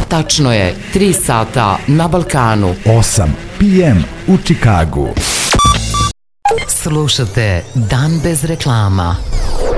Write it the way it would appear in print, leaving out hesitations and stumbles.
Tačno je 3 sata na Balkanu. 8 p.m. u Čikagu. Slušate Dan bez reklama.